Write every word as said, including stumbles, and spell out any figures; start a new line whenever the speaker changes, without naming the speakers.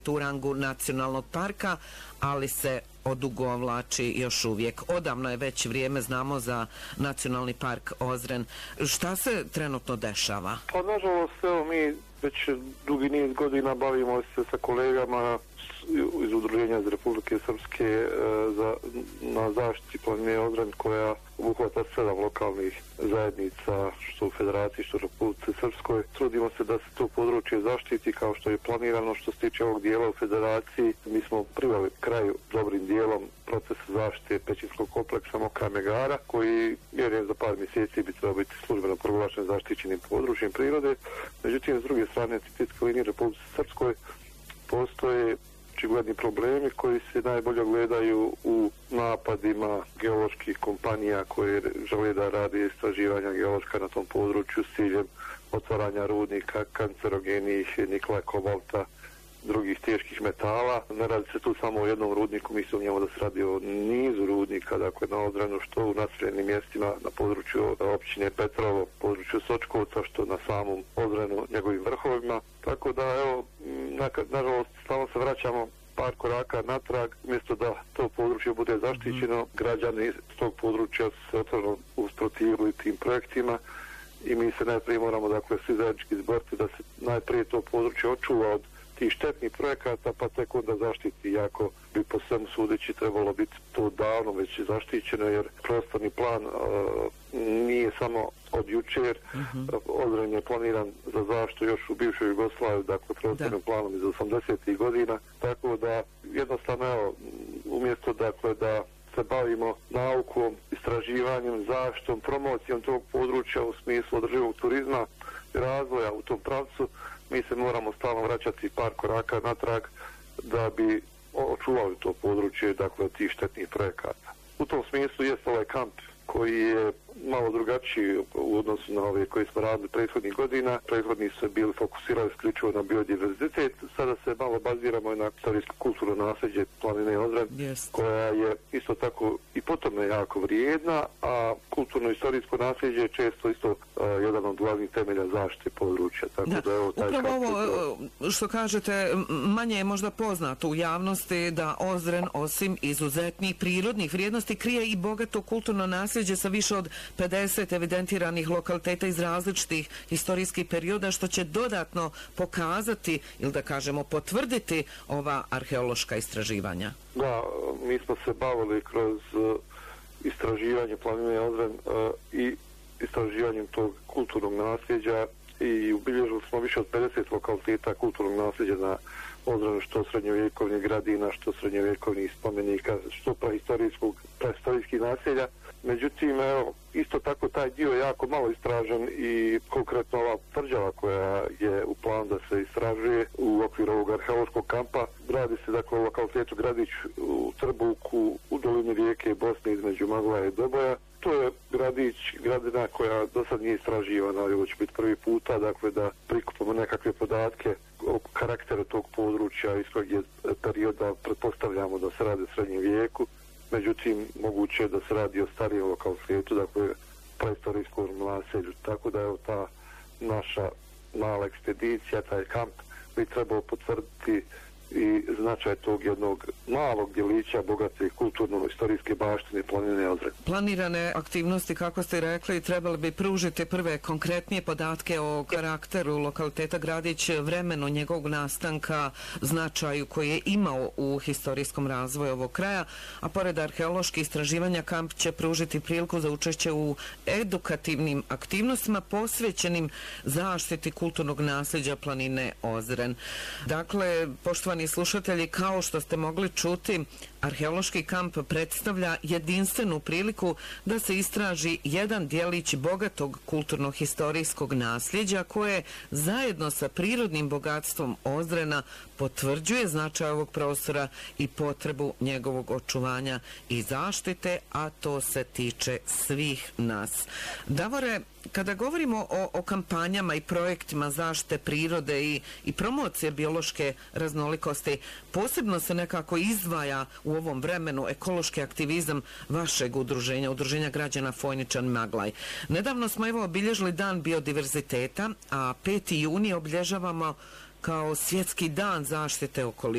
u rangu nacionalnog parka, ali se odugovlači još uvijek. Odavno je već vrijeme, znamo, za nacionalni park Ozren. Šta se trenutno dešava?
Pa nažalost, evo, mi već dugi niz godina bavimo se sa kolegama iz udruženja iz Republike Srpske e, za, na zaštiti planine Ozren, koja obuhvata sedam lokalnih zajednica, što u Federaciji, što u Republike Srpskoj. Trudimo se da se to područje zaštiti kao što je planirano. Što se tiče ovog dijela u Federaciji, mi smo priveli kraju dobrim dijelom procesa zaštite pećinskog kompleksa Mokra Megara, koji vjerujem za par mjeseci bi trebao biti službeno proglašen zaštićenim područjem prirode. Međutim, s druge strane, titetske linije Republike Srpskoj postoje očigledni problemi koji se najbolje gledaju u napadima geoloških kompanija koje žele da radi istraživanja geološka na tom području s ciljem otvaranja rudnika, kancerogenih, nikla, kobalta, drugih teških metala. Ne radi se tu samo o jednom rudniku, mi sumnjamo da se radi o nizu rudnika, dakle na Ozrenu, što u naseljenim mjestima na području općine Petrovo, području Sočkovca, što na samom Ozrenu, njegovim vrhovima. Tako da, evo, na, nažalost, stalno se vraćamo par koraka natrag, umjesto da to područje bude zaštićeno, građani iz tog područja se otvoreno usprotivili tim projektima i mi se najprije moramo, dakle, svi zajednički izboriti da se najprije to područje očuva od tih štetnih projekata, pa tek onda zaštiti, iako bi po svemu sudeći trebalo biti to davno već zaštićeno, jer prostorni plan uh, nije samo od jučer. Uh-huh. Ozren je planiran za zaštitu još u bivšoj Jugoslaviji, dakle prostornim planom iz osamdesetih godina, tako da jednostavno, evo, umjesto, dakle, da se bavimo naukom, istraživanjem, zaštitom, promocijom tog područja u smislu održivog turizma i razvoja u tom pravcu, mi se moramo stalno vraćati par koraka natrag da bi očuvali to područje, dakle, od tih štetnih projekata. U tom smislu jest ovaj kamp koji je malo drugačiji u odnosu na ove koji smo radili prethodnih godina. Prethodni su bili fokusirali isključivo na biodiverzitet. Sada se malo baziramo na istorijsko kulturno nasljeđe planine Ozren, yes, koja je isto tako i potom je jako vrijedna, a kulturno-istorijsko nasljeđe je često isto a, jedan od glavnih temelja zaštite područja. Tako da, da evo, taj
upravo ovo što kažete, manje je možda poznato u javnosti da Ozren, osim izuzetnih prirodnih vrijednosti, krije i bogato kulturno nasljeđe sa više od pedeset evidentiranih lokaliteta iz različitih historijskih perioda, što će dodatno pokazati ili da kažemo potvrditi ova arheološka istraživanja.
Da, mi smo se bavili kroz uh, istraživanje planine Ozren uh, i istraživanjem tog kulturnog nasljeđa i ubilježili smo više od pedeset lokaliteta kulturnog nasljeđa na Ozrenu, što srednjovjekovnih gradina, što srednjovjekovnih spomenika, što prahistorijskog, prahistorijskih naselja. Međutim, evo, isto tako taj dio je jako malo istražen i konkretno ova tvrđava koja je u planu da se istražuje u okviru ovog arheološkog kampa, radi se, dakle, o lokalitetu Gradić u Trbuku, u dolini rijeke Bosne između Maglaja i Doboja. To je gradić, gradina koja do sad nije istraživana, ali ovo će biti prvi puta, dakle, da prikupamo nekakve podatke o karakteru tog područja iz kojeg je perioda, pretpostavljamo da se radi o srednjem vijeku. Međutim, moguće je da se radi o starijem lokalitetu, dakle, praistorijskom naselju. Tako da je ta naša mala ekspedicija, taj kamp, bi trebao potvrditi i značaj tog jednog malog djelića bogate kulturno-istorijske baštine planine Ozren.
Planirane aktivnosti, kako ste rekli, trebali bi pružiti prve konkretnije podatke o karakteru lokaliteta Gradić, vremenu njegovog nastanka, značaju koji je imao u historijskom razvoju ovog kraja, a pored arheoloških istraživanja kamp će pružiti priliku za učešće u edukativnim aktivnostima posvećenim zaštiti kulturnog nasljeđa planine Ozren. Dakle, poštovani slušatelji, kao što ste mogli čuti, arheološki kamp predstavlja jedinstvenu priliku da se istraži jedan djelić bogatog kulturno-historijskog nasljeđa koje zajedno sa prirodnim bogatstvom Ozrena potvrđuje značaj ovog prostora i potrebu njegovog očuvanja i zaštite, a to se tiče svih nas. Davore, kada govorimo o, o kampanjama i projektima zaštite prirode i, i promocije biološke raznolikosti, posebno se nekako izdvaja u ovom vremenu ekološki aktivizam vašeg udruženja, udruženja građana Fojničan Maglaj. Nedavno smo evo obilježili dan biodiverziteta, a peti juni obilježavamo kao svjetski dan zaštite okoline.